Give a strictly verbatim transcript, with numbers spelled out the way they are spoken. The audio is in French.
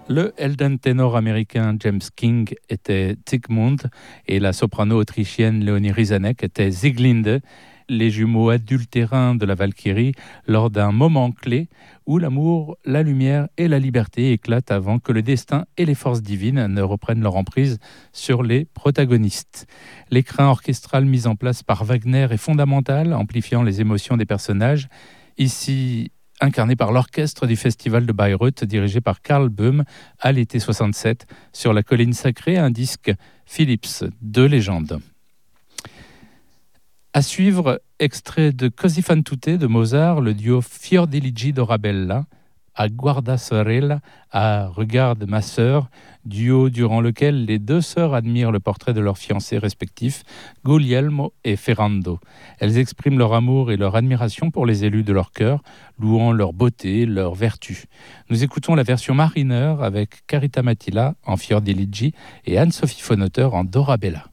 Le Elden ténor américain James King était Zygmunt et la soprano autrichienne Léonie Rizanek était Sieglinde, les jumeaux adultérins de la Valkyrie, lors d'un moment clé où l'amour, la lumière et la liberté éclatent avant que le destin et les forces divines ne reprennent leur emprise sur les protagonistes. L'écrin orchestral mis en place par Wagner est fondamental, amplifiant les émotions des personnages. Ici, incarné par l'orchestre du Festival de Bayreuth, dirigé par Karl Böhm à l'été soixante-sept, sur la colline sacrée, un disque Philips de légende. À suivre, extrait de Così fan tutte de Mozart, le duo Fior di Ligi d'Orabella, à Guarda sorella, à Regarde ma sœur, duo durant lequel les deux sœurs admirent le portrait de leurs fiancés respectifs, Guglielmo et Ferrando. Elles expriment leur amour et leur admiration pour les élus de leur cœur, louant leur beauté, leur vertu. Nous écoutons la version Mariner avec Carita Matila en Fior di Ligi et Anne-Sophie Fonoteur en Dorabella.